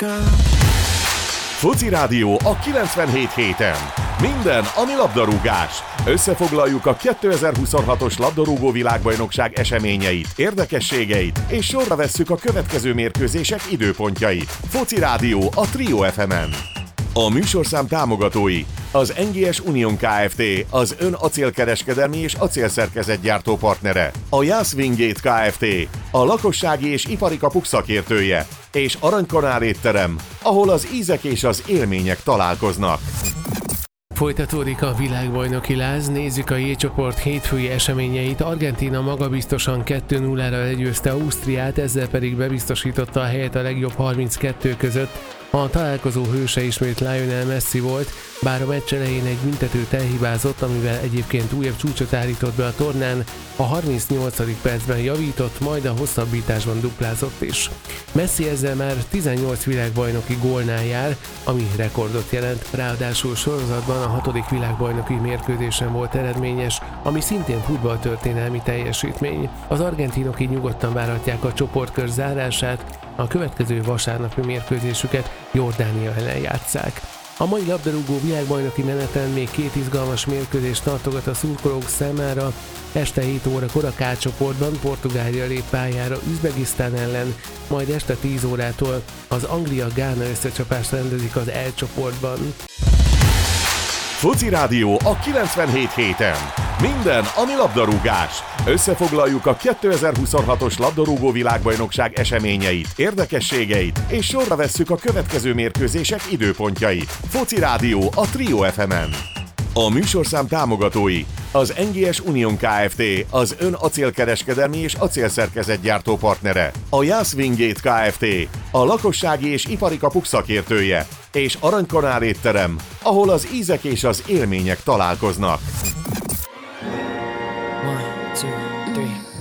Foci Rádió a 97.7-en. Minden, ami labdarúgás. Összefoglaljuk a 2026-os labdarúgó világbajnokság eseményeit, érdekességeit, és sorra vesszük a következő mérkőzések időpontjait. Foci Rádió a Trio FM-en. A műsorszám támogatói: az NGS Union Kft., az ön acélkereskedelmi és acélszerkezetgyártó partnere, a Jász Wingate Kft., a lakossági és ipari kapuk szakértője, és Aranykanál étterem, ahol az ízek és az élmények találkoznak. Folytatódik a világbajnoki láz, nézzük a J-csoport hétfői eseményeit. Argentína magabiztosan 2-0-ra legyőzte Ausztriát, ezzel pedig bebiztosította a helyet a legjobb 32 között. A találkozó hőse ismét Lionel Messi volt, bár a meccs elején egy büntetőt elhibázott, amivel egyébként újabb csúcsot állított be a tornán, a 38. percben javított, majd a hosszabbításban duplázott is. Messi ezzel már 18 világbajnoki gólnál jár, ami rekordot jelent, ráadásul sorozatban a 6. világbajnoki mérkőzésen volt eredményes, ami szintén futballtörténelmi teljesítmény. Az argentinok így nyugodtan várhatják a csoportkör zárását, a következő vasárnapi mérkőzésüket Jordánia ellen játsszák. A mai labdarúgó világbajnoki meneten még 2 izgalmas mérkőzést tartogat a szurkolók számára. Este 7 órakor a K csoportban Portugália lép pályára Üzbegisztán ellen, majd este 10 órától az Anglia-Gána összecsapást rendezik az L csoportban. Foci Rádió a 97.7-en. Minden, ami labdarúgás. Összefoglaljuk a 2026-os labdarúgó világbajnokság eseményeit, érdekességeit, és sorra vesszük a következő mérkőzések időpontjait. Foci Rádió a Trio FM-en. A műsorszám támogatói: az NGS Union Kft., az ön acélkereskedelmi és acélszerkezetgyártó partnere, a Jász Wingate Kft., a lakossági és ipari kapuk szakértője, és Aranykanál étterem, ahol az ízek és az élmények találkoznak. 1, 2, 3